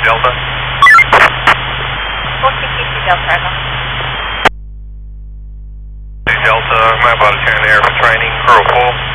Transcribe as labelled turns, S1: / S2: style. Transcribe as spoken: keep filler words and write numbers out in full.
S1: Delta.
S2: fourteen fifty Delta, Echo.
S1: Delta, I'm about to turn there for training, crew full.